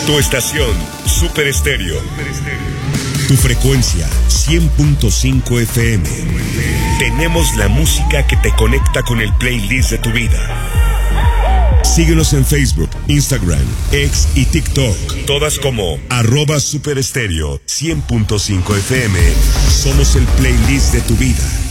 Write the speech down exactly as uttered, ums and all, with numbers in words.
Tu estación, Super Estéreo. Tu frecuencia, cien punto cinco F M. Tenemos la música que te conecta con el playlist de tu vida. Síguenos en Facebook, Instagram, X y TikTok. Todas como arroba Super Estéreo cien punto cinco F M. Somos el playlist de tu vida.